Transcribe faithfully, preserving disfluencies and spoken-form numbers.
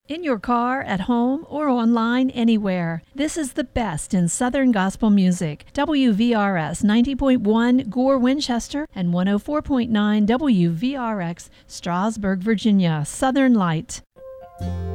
In your car, at home, or online, anywhere. This is the best in Southern Gospel music. W V R S ninety point one Gore, Winchester, and one oh four point nine W V R X, Strasburg, Virginia, Southern Light.